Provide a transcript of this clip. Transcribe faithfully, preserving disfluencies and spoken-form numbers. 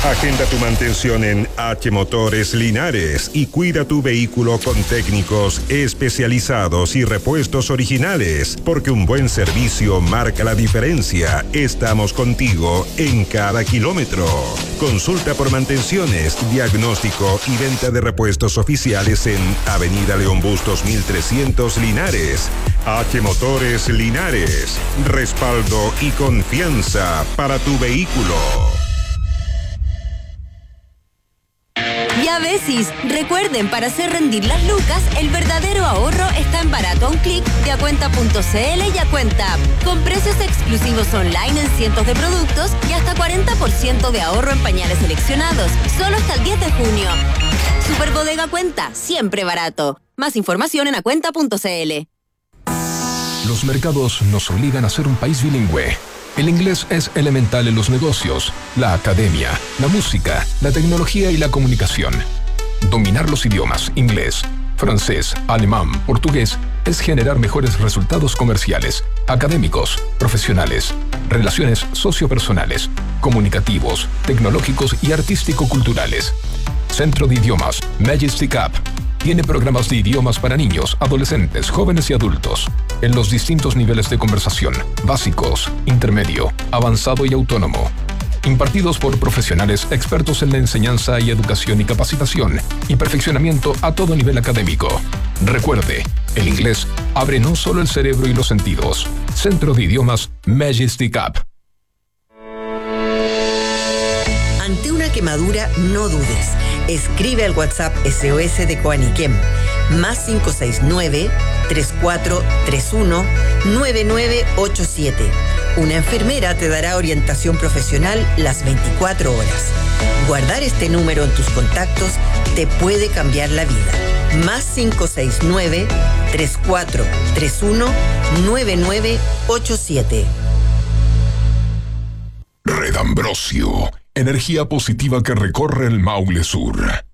Agenda tu mantención en H Motores Linares y cuida tu vehículo con técnicos especializados y repuestos originales, porque un buen servicio marca la diferencia. Estamos contigo en cada kilómetro. Consulta por mantenciones, diagnóstico y venta de repuestos oficiales en Avenida León Bustos mil trescientos Linares. H Motores Linares. Respaldo y confianza para tu vehículo. Ya Besis, recuerden, para hacer rendir las lucas, el verdadero ahorro está en barato a un clic de acuenta punto cl y Acuenta App, con precios exclusivos online en cientos de productos y hasta cuarenta por ciento de ahorro en pañales seleccionados, solo hasta el diez de junio. Superbodega Cuenta, siempre barato. Más información en acuenta punto cl. Los mercados nos obligan a ser un país bilingüe. El inglés es elemental en los negocios, la academia, la música, la tecnología y la comunicación. Dominar los idiomas inglés, francés, alemán, portugués es generar mejores resultados comerciales, académicos, profesionales, relaciones sociopersonales, comunicativos, tecnológicos y artístico-culturales. Centro de Idiomas Majestic App tiene programas de idiomas para niños, adolescentes, jóvenes y adultos, en los distintos niveles de conversación, básicos, intermedio, avanzado y autónomo, impartidos por profesionales expertos en la enseñanza y educación y capacitación, y perfeccionamiento a todo nivel académico. Recuerde, el inglés abre no solo el cerebro y los sentidos. Centro de Idiomas Majestic App. Ante una quemadura, no dudes. Escribe al WhatsApp S O S de Coaniquem, más cinco seis nueve, tres cuatro tres uno, nueve nueve ocho siete. Una enfermera te dará orientación profesional las veinticuatro horas. Guardar este número en tus contactos te puede cambiar la vida. Más cinco seis nueve, tres cuatro tres uno, nueve nueve ocho siete. Red Ambrosio, energía positiva que recorre el Maule Sur.